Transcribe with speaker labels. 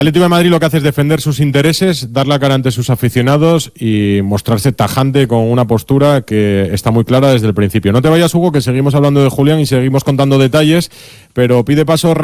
Speaker 1: Atlético de Madrid lo que hace es defender sus intereses, dar la cara ante sus aficionados y mostrarse tajante con una postura que está muy clara desde el principio. No te vayas, Hugo, que seguimos hablando de Julián y seguimos contando detalles, pero pide paso